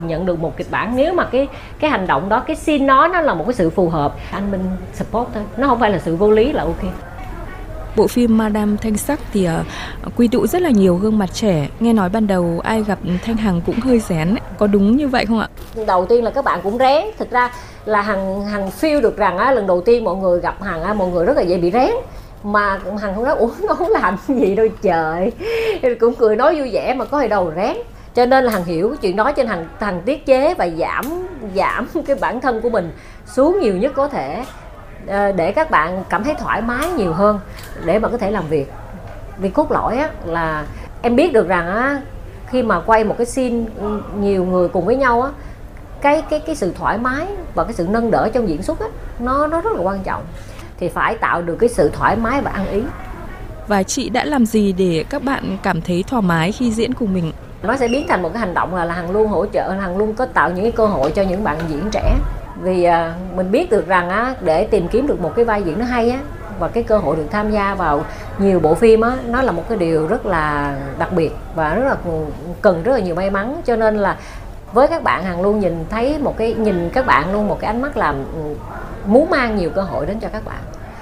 Nhận được một kịch bản, nếu mà cái hành động đó, cái scene nó là một cái sự phù hợp, anh Minh support thôi, nó không phải là sự vô lý là ok. Bộ phim Madam Thanh Sắc thì quy tụ rất là nhiều gương mặt trẻ. Nghe nói ban đầu ai gặp Thanh Hằng cũng hơi rén ấy. Có đúng như vậy không ạ? Đầu tiên là các bạn cũng rén. Thực ra là Hằng feel được rằng lần đầu tiên mọi người gặp Hằng mọi người rất là dễ bị rén. Mà Hằng cũng nói ủa nó không làm gì đâu trời. Cũng cười nói vui vẻ mà có gì đâu rén. Cho nên là Hằng hiểu cái chuyện đó, cho nên Hằng tiết chế và giảm cái bản thân của mình xuống nhiều nhất có thể, để các bạn cảm thấy thoải mái nhiều hơn để mà có thể làm việc. Vì cốt lõi là em biết được rằng khi mà quay một cái scene nhiều người cùng với nhau cái sự thoải mái và cái sự nâng đỡ trong diễn xuất nó rất là quan trọng, thì phải tạo được cái sự thoải mái và ăn ý. Và chị đã làm gì để các bạn cảm thấy thoải mái khi diễn cùng mình? Nó sẽ biến thành một cái hành động là Hằng luôn hỗ trợ, Hằng luôn có tạo những cái cơ hội cho những bạn diễn trẻ. Vì mình biết được rằng để tìm kiếm được một cái vai diễn nó hay và cái cơ hội được tham gia vào nhiều bộ phim nó là một cái điều rất là đặc biệt và rất là cần rất là nhiều may mắn. Cho nên là với các bạn, Hằng luôn nhìn các bạn luôn một cái ánh mắt là muốn mang nhiều cơ hội đến cho các bạn.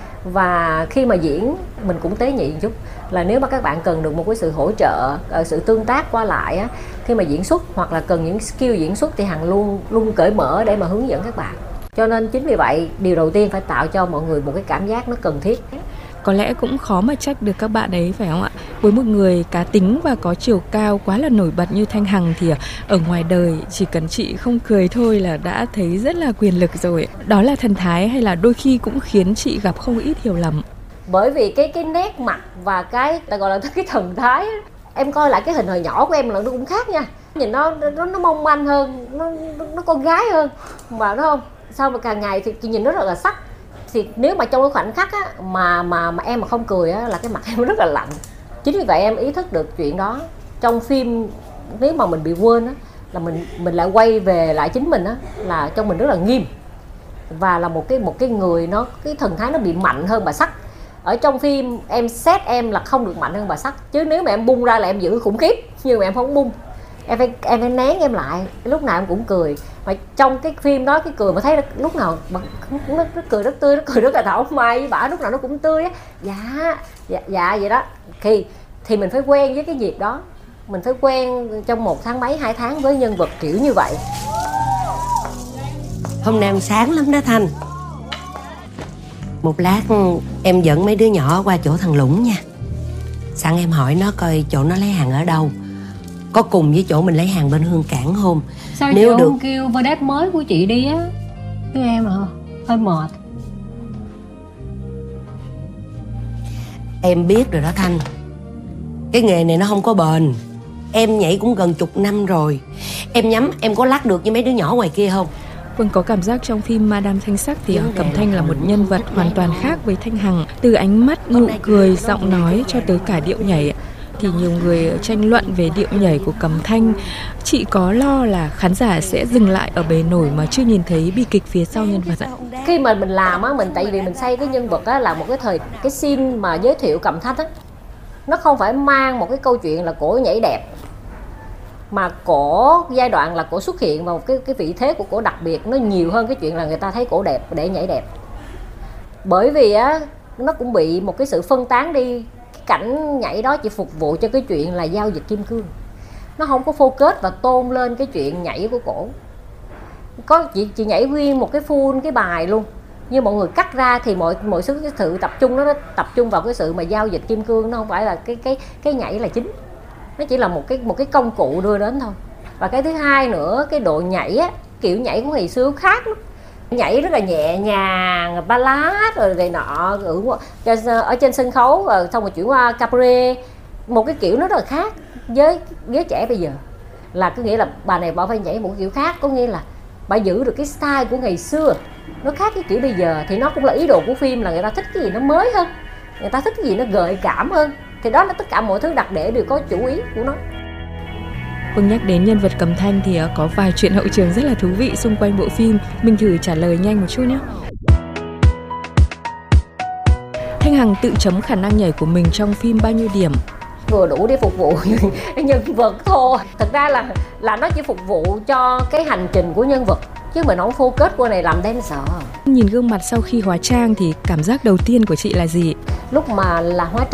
Và khi mà diễn mình cũng tế nhị một chút, là nếu mà các bạn cần được một cái sự hỗ trợ, sự tương tác qua lại khi mà diễn xuất, hoặc là cần những skill diễn xuất, thì Hằng luôn cởi mở để mà hướng dẫn các bạn. Cho nên chính vì vậy điều đầu tiên phải tạo cho mọi người một cái cảm giác nó cần thiết. Có lẽ cũng khó mà trách được các bạn ấy phải không ạ? Với một người cá tính và có chiều cao quá là nổi bật như Thanh Hằng thì ở ngoài đời chỉ cần chị không cười thôi là đã thấy rất là quyền lực rồi. Đó là thần thái hay là đôi khi cũng khiến chị gặp không ít hiểu lầm? Bởi vì cái nét mặt và cái ta gọi là cái thần thái, em coi lại cái hình hồi nhỏ của em là nó cũng khác nha. Nhìn nó mong manh hơn, nó con gái hơn, mà đúng không? Sau mà càng ngày thì nhìn nó rất là sắc. Thì nếu mà trong cái khoảnh khắc mà em mà không cười là cái mặt em rất là lạnh. Chính vì vậy em ý thức được chuyện đó. Trong phim nếu mà mình bị quên là mình lại quay về lại chính mình là trong mình rất là nghiêm, và là một cái người cái thần thái nó bị mạnh hơn bà sắc. Ở trong phim em set em là không được mạnh hơn bà sắc, chứ nếu mà em bung ra là em giữ khủng khiếp, nhưng mà em không bung, em phải nén em lại, lúc nào em cũng cười. Mà trong cái phim đó cái cười mà thấy lúc nào nó cười rất tươi, nó cười rất là thảo mai với bả, lúc nào nó cũng tươi dạ vậy đó. Thì mình phải quen với cái việc đó, mình phải quen trong 1 tháng mấy 2 tháng với nhân vật kiểu như vậy. Hôm nay em sáng lắm đó Thanh. Một lát em dẫn mấy đứa nhỏ qua chỗ thằng Lũng nha. Sẵn em hỏi nó coi chỗ nó lấy hàng ở đâu, có cùng với chỗ mình lấy hàng bên Hương Cảng không? Sao nếu chị không kêu vedette mới của chị đi chứ em hơi mệt. Em biết rồi đó Thanh, cái nghề này nó không có bền. Em nhảy cũng gần 10 năm rồi. Em nhắm em có lắc được với mấy đứa nhỏ ngoài kia không? Vâng, có cảm giác trong phim Madam Thanh Sắc thì Cẩm Thanh là một nhân vật hoàn toàn khác với Thanh Hằng. Từ ánh mắt, nụ cười, giọng nói cho tới cả điệu nhảy thì nhiều người tranh luận về điệu nhảy của Cẩm Thanh. Chị có lo là khán giả sẽ dừng lại ở bề nổi mà chưa nhìn thấy bi kịch phía sau nhân vật ạ? Khi mà mình làm tại vì mình xây cái nhân vật là một cái scene mà giới thiệu Cẩm Thanh nó không phải mang một cái câu chuyện là cổ nhảy đẹp, mà cổ giai đoạn là cổ xuất hiện vào cái vị thế của cổ đặc biệt, nó nhiều hơn cái chuyện là người ta thấy cổ đẹp để nhảy đẹp. Bởi vì nó cũng bị một cái sự phân tán đi. Cái cảnh nhảy đó chỉ phục vụ cho cái chuyện là giao dịch kim cương, nó không có focus và tôn lên cái chuyện nhảy của cổ. Có chị nhảy nguyên một cái full cái bài luôn, nhưng mọi người cắt ra thì mọi sự tập trung nó tập trung vào cái sự mà giao dịch kim cương, nó không phải là cái nhảy là chính. Nó chỉ là một cái công cụ đưa đến thôi. Và cái thứ hai nữa, cái độ nhảy kiểu nhảy của ngày xưa khác lắm. Nhảy rất là nhẹ nhàng, ballad rồi này nọ ở trên sân khấu, rồi xong rồi chuyển qua cabaret, một cái kiểu nó rất là khác với trẻ bây giờ. Là có nghĩa là bà này bà phải nhảy một kiểu khác, có nghĩa là bà giữ được cái style của ngày xưa, nó khác cái kiểu bây giờ. Thì nó cũng là ý đồ của phim, là người ta thích cái gì nó mới hơn, người ta thích cái gì nó gợi cảm hơn. Thì đó là tất cả mọi thứ đặc để đều có chủ ý của nó. Vâng, nhắc đến nhân vật Cẩm Thanh thì có vài chuyện hậu trường rất là thú vị xung quanh bộ phim. Mình thử trả lời nhanh một chút nhé. Thanh Hằng tự chấm khả năng nhảy của mình trong phim bao nhiêu điểm? vừa đủ để phục vụ nhân vật thôi. Thực ra là nó chỉ phục vụ cho cái hành trình của nhân vật, chứ mình không focus qua này làm dancer. Nhìn gương mặt sau khi hóa trang thì cảm giác đầu tiên của chị là gì? Lúc mà là hóa